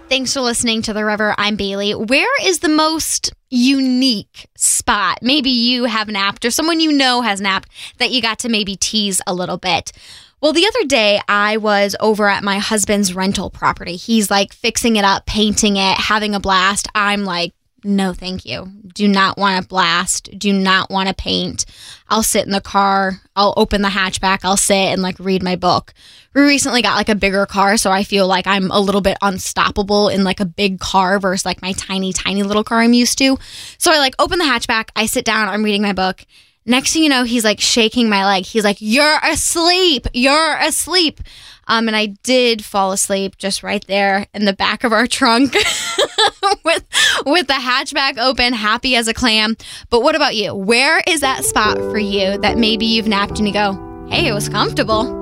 Thanks for listening to The River. I'm Bailey. Where is the most unique spot? Maybe you have napped or someone you know has napped that you got to maybe tease a little bit. Well, the other day I was over at my husband's rental property. He's like fixing it up, painting it, having a blast. I'm like, no, thank you. Do not want to blast. Do not want to paint. I'll sit in the car. I'll open the hatchback. I'll sit and like read my book. We recently got like a bigger car, so I feel like I'm a little bit unstoppable in like a big car versus like my tiny, tiny little car I'm used to. So I like open the hatchback. I sit down. I'm reading my book. Next thing you know, he's like shaking my leg. He's like, "You're asleep. You're asleep." And I did fall asleep just right there in the back of our trunk with the hatchback open, happy as a clam. But what about you? Where is that spot for you that maybe you've napped and you go, "Hey, it was comfortable"?